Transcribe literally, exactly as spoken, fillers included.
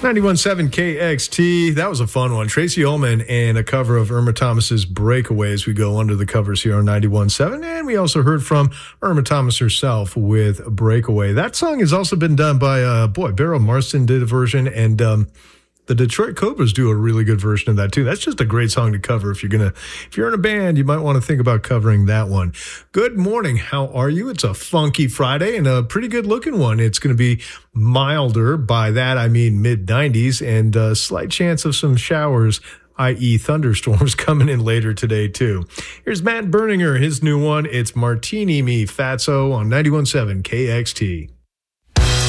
ninety-one point seven K X T. That was a fun one. Tracy Ullman and a cover of Irma Thomas's Breakaways. We go under the covers here on ninety-one point seven. And we also heard from Irma Thomas herself with Breakaway. That song has also been done by, uh, boy, Beryl Marston did a version, and um, the Detroit Cobras do a really good version of that too. That's just a great song to cover. If you're gonna, if you're in a band, you might want to think about covering that one. Good morning. How are you? It's a funky Friday and a pretty good looking one. It's going to be milder. By that, I mean mid nineties and a slight chance of some showers, that is thunderstorms coming in later today too. Here's Matt Berninger, his new one. It's Martini Me Fatso on ninety-one point seven K X T.